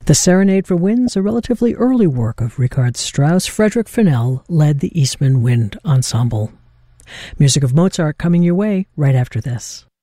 The Serenade for Winds, a relatively early work of Richard Strauss, Frederick Fennell led the Eastman Wind Ensemble. Music of Mozart coming your way right after this.